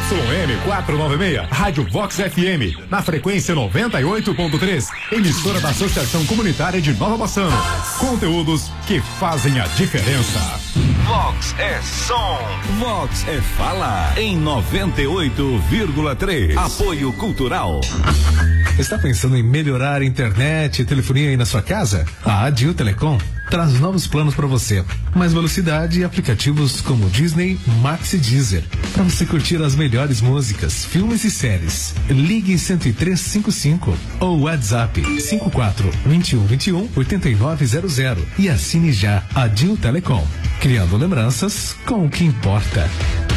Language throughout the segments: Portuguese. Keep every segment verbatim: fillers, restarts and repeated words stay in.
M quatrocentos e noventa e seis, Rádio Vox F M, na frequência noventa e oito ponto três, emissora da Associação Comunitária de Nova Bassano. Conteúdos que fazem a diferença. Vox é som. Vox é fala. Em noventa e oito vírgula três. Apoio Cultural. Está pensando em melhorar a internet e telefonia aí na sua casa? A Adil Telecom traz novos planos para você. Mais velocidade e aplicativos como Disney, Max e Deezer. Para você curtir as melhores músicas, filmes e séries. Ligue cento e três cinquenta e cinco ou WhatsApp cinco quatro dois um dois um oito nove zero zero e assine já Adil Telecom. Criando lembranças com o que importa.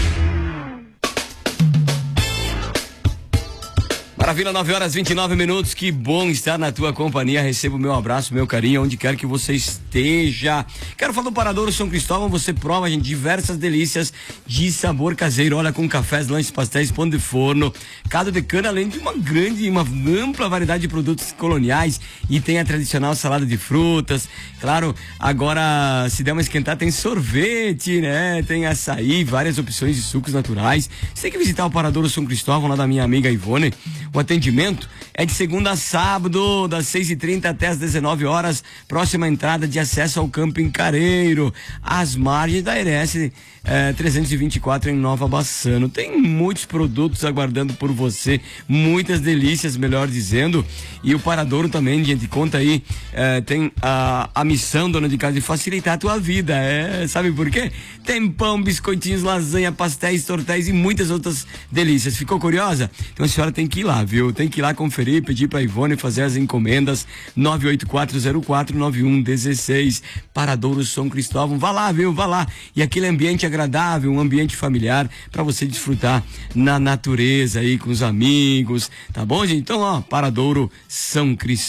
Maravilha, nove horas e vinte e nove minutos, que bom estar na tua companhia. Receba o meu abraço, meu carinho, onde quer que você esteja. Quero falar do Paradouro São Cristóvão. Você prova, gente, diversas delícias de sabor caseiro. Olha, com cafés, lanches, pastéis, pão de forno, caldo de cana, além de uma grande, uma ampla variedade de produtos coloniais. E tem a tradicional salada de frutas. Claro, agora, se der uma esquentar, tem sorvete, né? Tem açaí, várias opções de sucos naturais. Você tem que visitar o Paradouro São Cristóvão, lá da minha amiga Ivone. O atendimento é de segunda a sábado, das seis e trinta até as dezenove horas. Próxima entrada de acesso ao Camping Careiro, às margens da R S eh, trezentos e vinte e quatro em Nova Bassano. Tem muitos produtos aguardando por você, muitas delícias, melhor dizendo. E o Paradouro também, gente, conta aí, eh, tem a, a missão, dona de casa, de facilitar a tua vida. É, sabe por quê? Tem pão, biscoitinhos, lasanha, pastéis, tortéis e muitas outras delícias. Ficou curiosa? Então a senhora tem que ir lá, viu? Tem que ir lá conferir, pedir pra Ivone fazer as encomendas. Nove oito quatro zero quatro nove um um seis, Paradouro São Cristóvão. Vá lá, viu? Vá lá. E aquele ambiente agradável, um ambiente familiar pra você desfrutar na natureza aí com os amigos, tá bom, gente? Então, ó, Paradouro São Cristóvão.